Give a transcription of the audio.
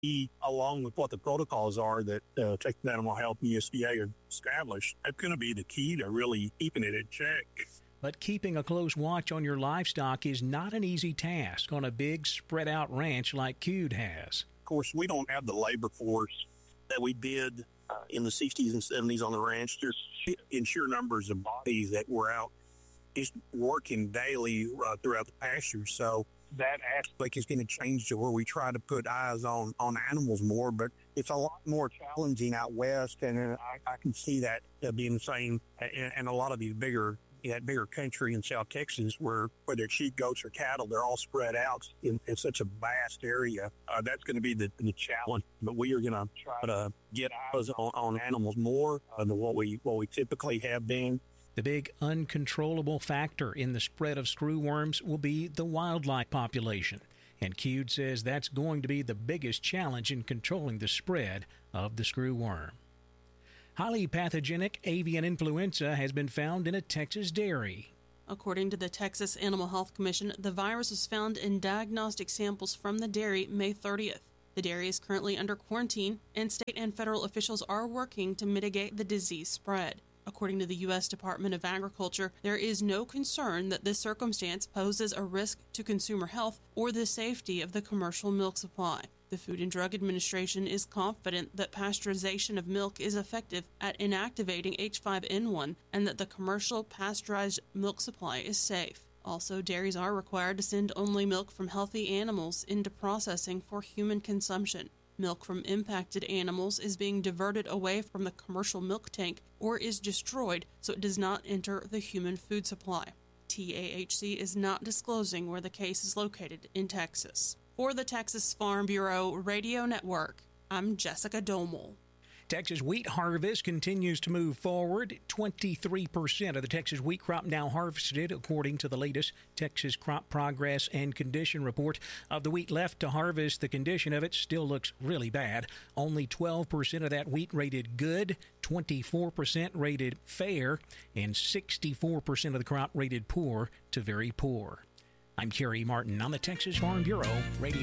along with what the protocols are that Texas Animal Health and USDA have established, that's going to be the key to really keeping it in check. But keeping a close watch on your livestock is not an easy task on a big spread-out ranch like Cude has. Of course, we don't have the labor force that we did in the 60s and 70s on the ranch. There's in sheer numbers of bodies that were out just working daily throughout the pasture. So that aspect is going to change to where we try to put eyes on animals more, but it's a lot more challenging out west, and I can see that being the same in a lot of these bigger country in South Texas, where whether it's sheep, goats, or cattle, they're all spread out in such a vast area. That's going to be the challenge. But we are going to try to get eyes on animals more than what we typically have been. The big uncontrollable factor in the spread of screwworms will be the wildlife population. And Cude says that's going to be the biggest challenge in controlling the spread of the screwworm. Highly pathogenic avian influenza has been found in a Texas dairy. According to the Texas Animal Health Commission, the virus was found in diagnostic samples from the dairy May 30th. The dairy is currently under quarantine, and state and federal officials are working to mitigate the disease spread. According to the U.S. Department of Agriculture, there is no concern that this circumstance poses a risk to consumer health or the safety of the commercial milk supply. The Food and Drug Administration is confident that pasteurization of milk is effective at inactivating H5N1 and that the commercial pasteurized milk supply is safe. Also, dairies are required to send only milk from healthy animals into processing for human consumption. Milk from impacted animals is being diverted away from the commercial milk tank or is destroyed so it does not enter the human food supply. TAHC is not disclosing where the case is located in Texas. For the Texas Farm Bureau Radio Network, I'm Jessica Domel. Texas wheat harvest continues to move forward. 23% of the Texas wheat crop now harvested, according to the latest Texas Crop Progress and Condition Report. Of the wheat left to harvest, the condition of it still looks really bad. Only 12% of that wheat rated good, 24% rated fair, and 64% of the crop rated poor to very poor. I'm Kerry Martin on the Texas Farm Bureau Radio.